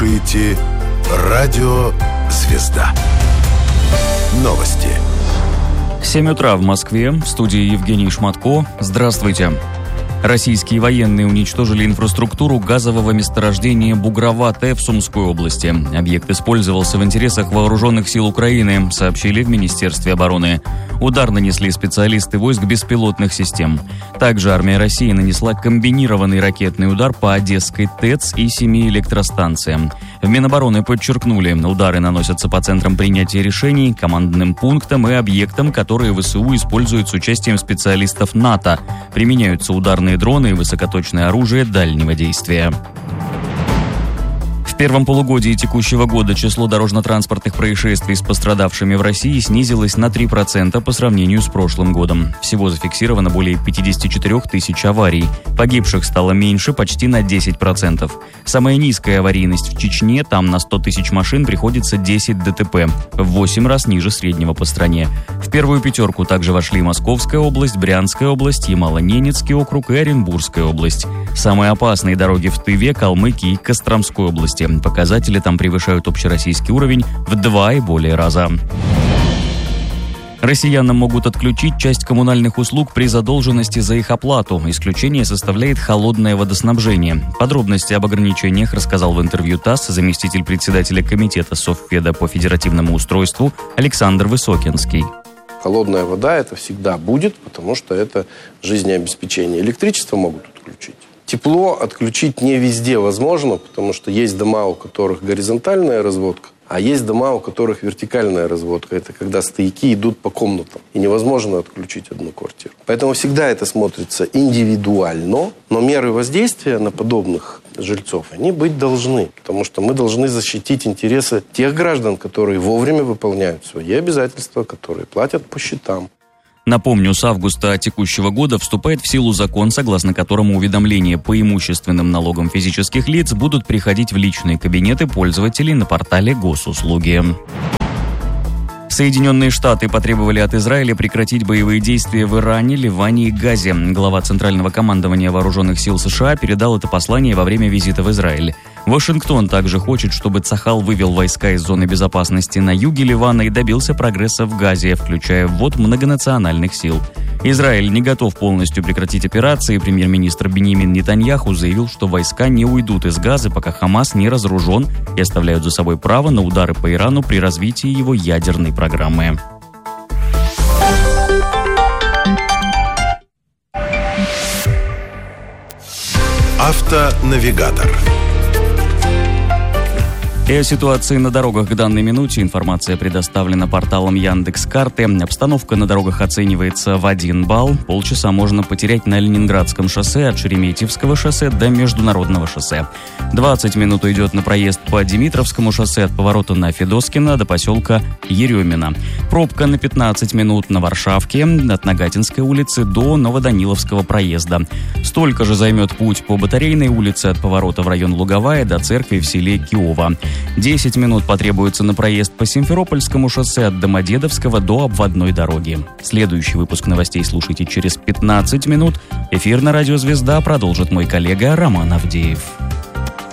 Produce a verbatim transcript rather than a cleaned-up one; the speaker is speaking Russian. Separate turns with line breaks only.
слушаете Радио «Звезда». Новости.
семь утра в Москве. В студии Евгений Шматко. Здравствуйте. Российские военные уничтожили инфраструктуру газового месторождения Бугроватое в Сумской области. Объект использовался в интересах вооруженных сил Украины, сообщили в Министерстве обороны. Удар нанесли специалисты войск беспилотных систем. Также армия России нанесла комбинированный ракетный удар по Одесской ТЭЦ и семи электростанциям. В Минобороны подчеркнули, удары наносятся по центрам принятия решений, командным пунктам и объектам, которые ВСУ используют с участием специалистов НАТО. Применяются ударные дроны и высокоточное оружие дальнего действия. В первом полугодии текущего года число дорожно-транспортных происшествий с пострадавшими в России снизилось на три процента по сравнению с прошлым годом. Всего зафиксировано более пятьдесят четыре тысячи аварий. Погибших стало меньше почти на десять процентов. Самая низкая аварийность в Чечне, там на сто тысяч машин приходится десять ДТП, в восемь раз ниже среднего по стране. В первую пятерку также вошли Московская область, Брянская область, Ямало-Ненецкий округ и Оренбургская область. Самые опасные дороги в Тыве, Калмыкии и Костромской области. Показатели там превышают общероссийский уровень в два и более раза. Россиянам могут отключить часть коммунальных услуг при задолженности за их оплату. Исключение составляет холодное водоснабжение. Подробности об ограничениях рассказал в интервью ТАСС заместитель председателя комитета Совфеда по федеративному устройству Александр Высокинский.
Холодная вода это всегда будет, потому что это жизнеобеспечение. Электричество могут отключить. Тепло отключить не везде возможно, потому что есть дома, у которых горизонтальная разводка, а есть дома, у которых вертикальная разводка. Это когда стояки идут по комнатам, и невозможно отключить одну квартиру. Поэтому всегда это смотрится индивидуально, но меры воздействия на подобных жильцов, они быть должны, потому что мы должны защитить интересы тех граждан, которые вовремя выполняют свои обязательства, которые платят по счетам.
Напомню, с августа текущего года вступает в силу закон, согласно которому уведомления по имущественным налогам физических лиц будут приходить в личные кабинеты пользователей на портале Госуслуги. Соединенные Штаты потребовали от Израиля прекратить боевые действия в Иране, Ливане и Газе. Глава Центрального командования Вооруженных сил США передал это послание во время визита в Израиль. Вашингтон также хочет, чтобы Цахал вывел войска из зоны безопасности на юге Ливана и добился прогресса в Газе, включая ввод многонациональных сил. Израиль не готов полностью прекратить операции. Премьер-министр Биньямин Нетаньяху заявил, что войска не уйдут из Газы, пока Хамас не разоружен, и оставляют за собой право на удары по Ирану при развитии его ядерной программы.
Автонавигатор.
И о ситуации на дорогах к данной минуте информация предоставлена порталом Яндекс.Карты. Обстановка на дорогах оценивается в один балл. Полчаса можно потерять на Ленинградском шоссе от Шереметьевского шоссе до Международного шоссе. двадцать минут уйдет на проезд по Димитровскому шоссе от поворота на Федоскина до поселка Еремина. Пробка на пятнадцать минут на Варшавке от Нагатинской улицы до Новоданиловского проезда. Столько же займет путь по Батарейной улице от поворота в район Луговая до церкви в селе Киово. десять минут потребуется на проезд по Симферопольскому шоссе от Домодедовского до обводной дороги. Следующий выпуск новостей слушайте через пятнадцать минут. Эфир на радио «Звезда» продолжит мой коллега Роман Авдеев.